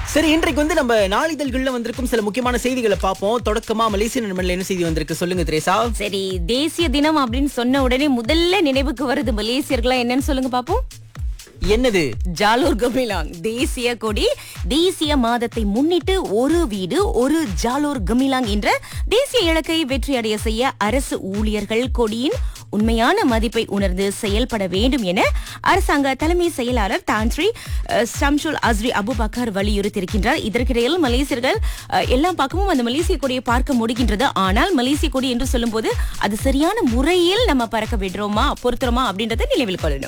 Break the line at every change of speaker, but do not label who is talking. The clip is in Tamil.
சரி, இன்றைக்கு நம்ம நாளிதழ்கள்ல வந்திருக்கும் சில முக்கியமான செய்திகளை பார்ப்போம். தொடக்கமா மலேசிய நண்பன்ல என்ன செய்தி வந்திருக்கு சொல்லுங்க திரேசா.
சரி, தேசிய தினம் அப்படின்னு சொன்ன உடனே முதல்ல நினைவுக்கு வருது மலேசியர்களா என்னன்னு சொல்லுங்க பாப்போம்.
என்னது?
ஜாலூர் கமிலாங் தேசிய கொடி. தேசிய மாதத்தை முன்னிட்டு ஒரு வீடு ஒரு ஜாலூர் கமிலாங் என்ற தேசிய இலக்கை வெற்றியடைய செய்ய அரசு ஊழியர்கள் கொடியின் உண்மையான மதிப்பை உணர்ந்து செயல்பட வேண்டும் என அரசாங்க தலைமை செயலாளர் தான்ஸ்ரீ ஷம்சுல் அஸ்ரி அபுபக்கர் வலியுறுத்தியிருக்கின்றார். இதற்கிடையில் மலேசியர்கள் எல்லா பக்கமும் அந்த மலேசிய கொடியை பார்க்க முடிகின்றது. ஆனால் மலேசிய கொடி என்று சொல்லும் போது அது சரியான முறையில் நம்ம பறக்க விடுறோமா பொருத்துறோமா அப்படின்றத நினைவில் கொள்ளணும்.